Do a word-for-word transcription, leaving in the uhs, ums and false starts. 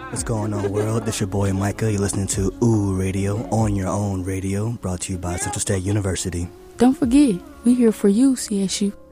What's going on, world? This your boy Micah. You're listening to Ooh Radio on your own radio, brought to you by Central State University. Don't forget, we here for you, C S U.